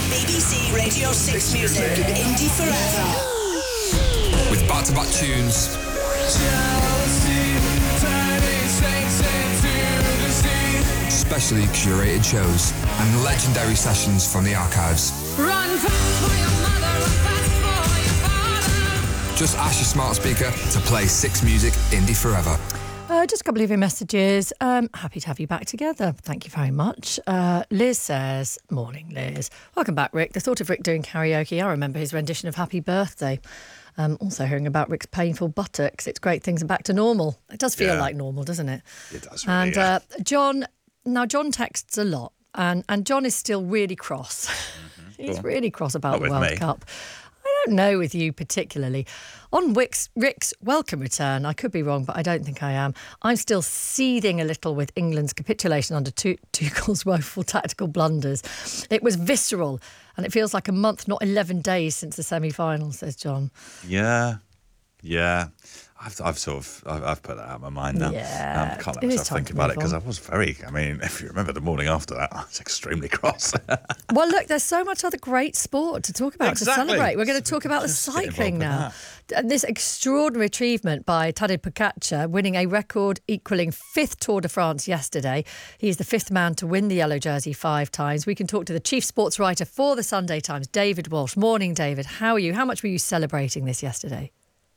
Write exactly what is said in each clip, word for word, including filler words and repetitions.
B B C Radio six Music, Indie Forever. With back-to-back tunes. Specially curated shows and legendary sessions from the archives. Run fast for your mother, run fast for your father. Just ask your smart speaker to play six Music Indie Forever. Uh, just a couple of your messages. Um, happy to have you back together. Thank you very much. Uh, Liz says, morning, Liz. Welcome back, Rick. The thought of Rick doing karaoke, I remember his rendition of Happy Birthday. Um, also hearing about Rick's painful buttocks. It's great things are back to normal. It does feel Yeah. like normal, doesn't it? It does really, And yeah. uh, John, now John texts a lot, and, and John is still really cross. He's on. really cross about Not the with World me. Cup. I don't know with you particularly. On Rick's, Rick's welcome return, I could be wrong, but I don't think I am. I'm still seething a little with England's capitulation under Tu- Tuchel's woeful tactical blunders. It was visceral, and it feels like a month, not eleven days since the semi-final, says John. Yeah, yeah. I've, I've sort of, I've, I've put that out of my mind now. Yeah, um, can't let it is myself time think to about move it because I on. was very. I mean, if you remember the morning after that, I was extremely cross. Well, look, there's so much other great sport to talk about, Exactly. to celebrate. We're going to So we talk can about the just get cycling involved now. And this extraordinary achievement by Tadej Pogacar, winning a record equaling fifth Tour de France yesterday. He's the fifth man to win the yellow jersey five times. We can talk to the chief sports writer for the Sunday Times, David Walsh. Morning, David. How are you? How much were you celebrating this yesterday?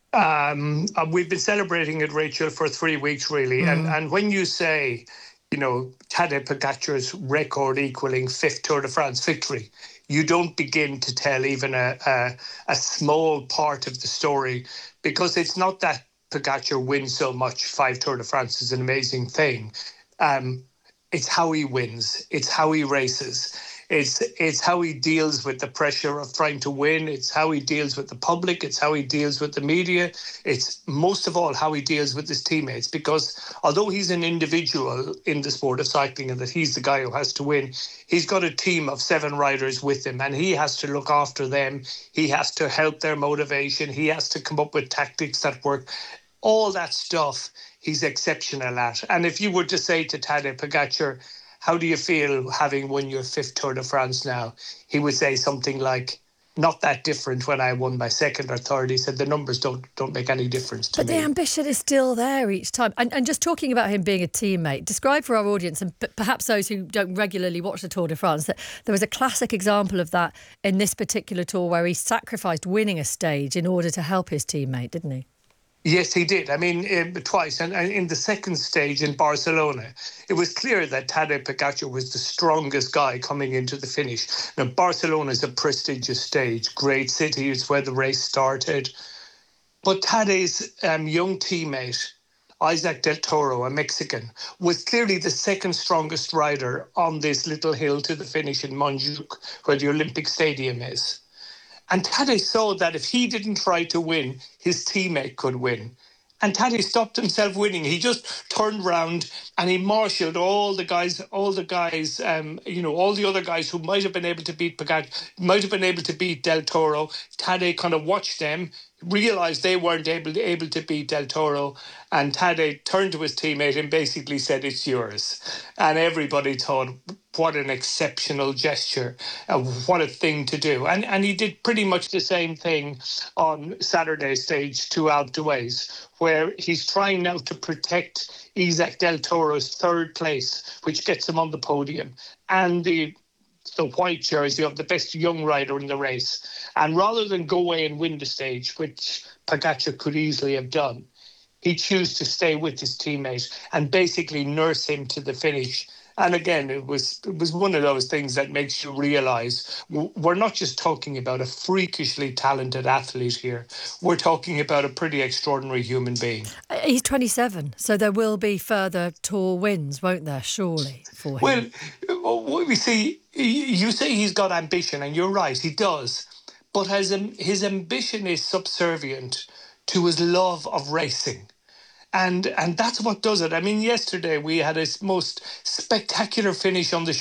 Um, uh, we've been celebrating it, Rachel, for three weeks, really. Mm. And and when you say, you know, Tadej Pogacar's record equaling fifth Tour de France victory, you don't begin to tell even a, a, a small part of the story, because it's not that Pogacar wins so much. Five Tour de France is an amazing thing. Um, it's how he wins. It's how he races. It's it's how he deals with the pressure of trying to win. It's how he deals with the public. It's how he deals with the media. It's most of all how he deals with his teammates, because although he's an individual in the sport of cycling and that he's the guy who has to win, he's got a team of seven riders with him and he has to look after them. He has to help their motivation. He has to come up with tactics that work. All that stuff he's exceptional at. And if you were to say to Tadej Pogacar, how do you feel having won your fifth Tour de France now? He would say something like, not that different when I won my second or third. He said the numbers don't don't make any difference to But me. the ambition is still there each time. And, and just talking about him being a teammate, describe for our audience and p- perhaps those who don't regularly watch the Tour de France, that there was a classic example of that in this particular tour where he sacrificed winning a stage in order to help his teammate, didn't he? Yes, he did. I mean, uh, twice. And, and in the second stage in Barcelona, it was clear that Tadej Pogacar was the strongest guy coming into the finish. Now, Barcelona is a prestigious stage, great city. It's where the race started. But Tadej's um, young teammate, Isaac Del Toro, a Mexican, was clearly the second strongest rider on this little hill to the finish in Montjuic, where the Olympic Stadium is. And Tadej saw that if he didn't try to win, his teammate could win. And Tadej stopped himself winning. He just turned round and he marshalled all the guys, all the guys, um, you know, all the other guys who might have been able to beat Pogacar, might have been able to beat Del Toro. Tadej kind of watched them, realised they weren't able to, able to beat Del Toro, and Tadej turned to his teammate and basically said, "It's yours." And everybody thought, what an exceptional gesture, uh, what a thing to do. And and he did pretty much the same thing on Saturday's stage to Alpe d'Huez, where he's trying now to protect Isaac Del Toro's third place, which gets him on the podium, and the the white jersey of the best young rider in the race. And rather than go away and win the stage, which Pogacar could easily have done, he chose to stay with his teammate and basically nurse him to the finish. And again, it was it was one of those things that makes you realise we're not just talking about a freakishly talented athlete here. We're talking about a pretty extraordinary human being. Uh, He's twenty-seven, so there will be further tour wins, won't there, surely, for him? Well, we see, you say he's got ambition, and you're right, he does. But his, his ambition is subservient to his love of racing. And and that's what does it. I mean, yesterday we had a most spectacular finish on the